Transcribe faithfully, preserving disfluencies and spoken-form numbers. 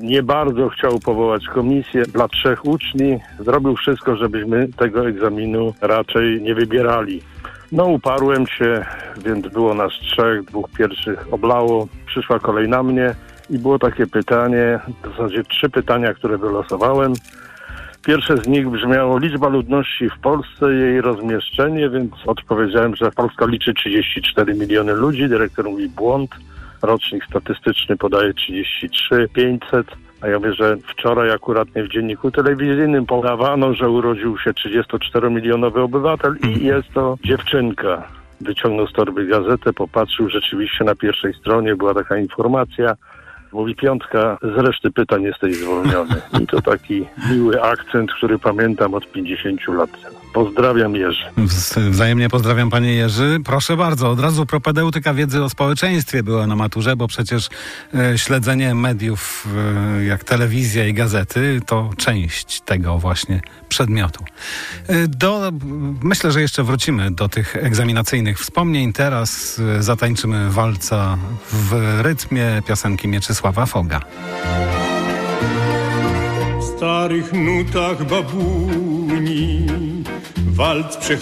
Nie bardzo chciał powołać komisję dla trzech uczniów. Zrobił wszystko, żebyśmy tego egzaminu raczej nie wybierali. No uparłem się, więc było nas trzech, dwóch pierwszych oblało. Przyszła kolej na mnie i było takie pytanie, w zasadzie trzy pytania, które wylosowałem. Pierwsze z nich brzmiało liczba ludności w Polsce, jej rozmieszczenie, więc odpowiedziałem, że Polska liczy trzydzieści cztery miliony ludzi. Dyrektor mówi błąd. Rocznik statystyczny podaje trzydzieści trzy tysiące pięćset, a ja mówię, że wczoraj akurat nie w dzienniku telewizyjnym podawano, że urodził się trzydziestoczteromilionowy obywatel i jest to dziewczynka. Wyciągnął z torby gazetę, popatrzył, rzeczywiście na pierwszej stronie była taka informacja. Mówi piątka, z reszty pytań jesteś zwolniony. I to taki miły akcent, który pamiętam od pięćdziesięciu lat. Pozdrawiam, Jerzy. Wzajemnie pozdrawiam, panie Jerzy. Proszę bardzo, od razu propedeutyka wiedzy o społeczeństwie była na maturze, bo przecież e, śledzenie mediów e, jak telewizja i gazety to część tego właśnie przedmiotu. E, do, myślę, że jeszcze wrócimy do tych egzaminacyjnych wspomnień. Teraz e, zatańczymy walca w rytmie piosenki Mieczysława Foga. W starych nutach babuni walc